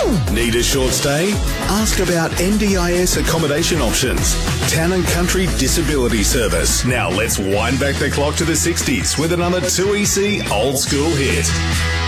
Need a short stay? Ask about NDIS accommodation options. Town and Country Disability Service. Now let's wind back the clock to the 60s with another 2EC old school hit.